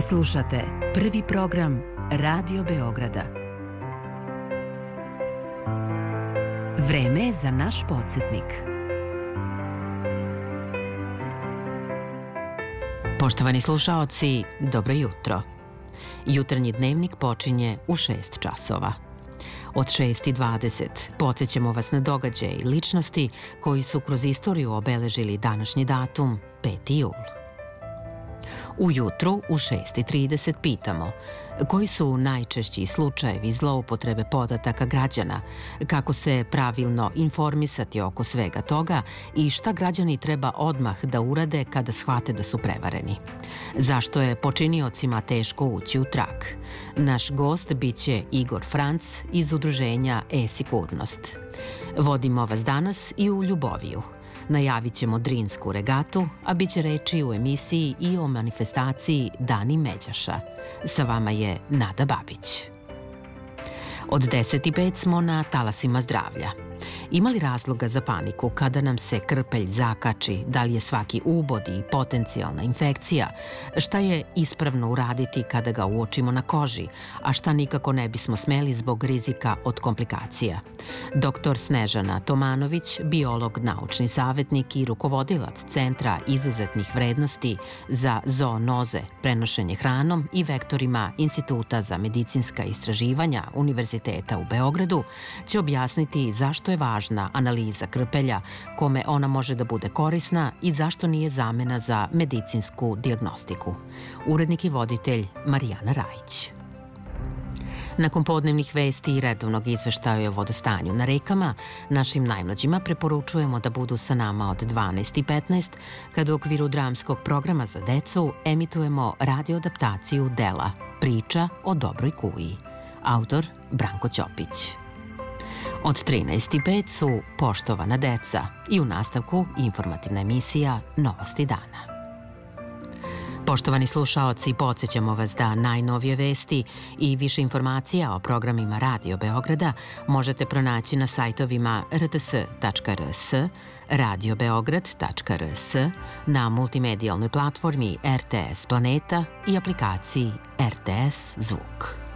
Slušate prvi program Radio Beograda. Vreme je za naš podsjetnik. Poštovani slušaoci, dobro jutro. Jutarnji dnevnik počinje u 6 časova. Od 6:20 podsjećamo vas na događaje i ličnosti koji su kroz istoriju obeležili današnji datum, 5. jul. Ujutru u 6:30 pitamo koji su najčešći slučajevi zloupotrebe podataka građana, kako se pravilno informisati oko svega toga i šta građani treba odmah da urade kada shvate da su prevareni. Zašto je počiniocima teško ući u trag? Naš gost biće Igor Franc iz udruženja E-sigurnost. Vodimo vas danas i u Ljuboviju. Najavit ćemo Drinsku regatu, a bit će reči u emisiji i o manifestaciji Dani Međaša. Sa vama je Nada Babić. Od 10:05 smo na talasima zdravlja. Ima li razloga za paniku kada nam se krpelj zakači? Da li je svaki ubod i potencijalna infekcija? Šta je ispravno uraditi kada ga uočimo na koži? A šta nikako ne bismo smeli zbog rizika od komplikacija? Dr. Snežana Tomanović, biolog, naučni savjetnik i rukovodilac Centra izuzetnih vrednosti za zoonoze, prenošenje hranom i vektorima Instituta za medicinska istraživanja Univerziteta u Beogradu, će objasniti zašto je važna analiza krpelja, kome ona može da bude korisna i zašto nije zamena za medicinsku dijagnostiku. Urednik i voditelj Marijana Rajić. Nakon podnevnih vesti i redovnog izveštaja o vodostanju na rekama, našim najmlađima preporučujemo da budu sa nama od 12:15, kada u okviru dramskog programa za decu emitujemo radioadaptaciju dela Priča o dobroj kuji. Autor Branko Ćopić. Od 13:05 su Poštovana deca i u nastavku informativna emisija Novosti dana. Poštovani slušaoci, podsjećamo vas da najnovije vesti i više informacija o programima Radio Beograda možete pronaći na sajtovima rts.rs, radiobeograd.rs, na multimedijalnoj platformi RTS Planeta i aplikaciji RTS Zvuk.